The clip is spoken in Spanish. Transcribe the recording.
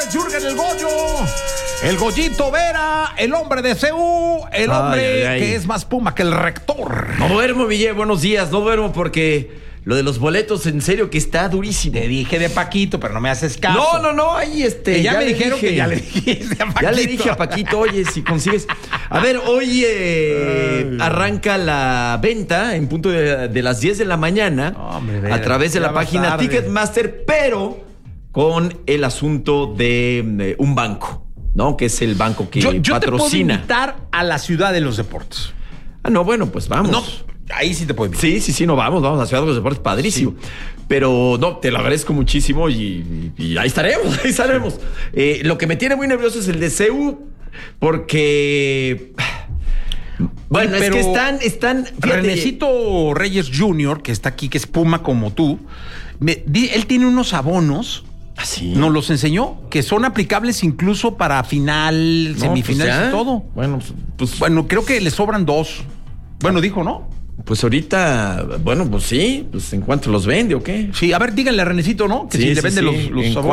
Jürgen el Goyo, el Goyito Vera, el hombre de CU, el hombre que es más Puma que el rector. No duermo, Ville, buenos días, no duermo porque lo de los boletos, en serio, que está durísimo. Te dije de Paquito, pero no me haces caso. No, ahí que ya me dijeron que ya le dijiste a Paquito. Ya le dije a Paquito, oye, si consigues. A ver, hoy arranca la venta en punto de las 10 de la mañana a través de la página Ticketmaster, pero con el asunto de un banco, ¿no? Que es el banco que yo patrocina. Te puedo invitar a la ciudad de los deportes. Ah, no, bueno, pues vamos. No, ahí sí te puedo invitar. Sí, no, vamos a la ciudad de los deportes, padrísimo. Sí. Pero no, te lo agradezco muchísimo y ahí estaremos. Lo que me tiene muy nervioso es el de CU, porque... Bueno, es que están... Fíjate, Renecito Reyes Jr., que está aquí, que es Puma como tú, él tiene unos abonos. ¿Así? Nos los enseñó, que son aplicables incluso para final, semifinales y todo. Bueno, creo que le sobran 2. Bueno, dijo, ¿no? Pues ahorita, bueno, pues sí, pues en cuanto los vende o qué. Sí, a ver, díganle a Renecito, ¿no? Que sí, si le vende los abonos.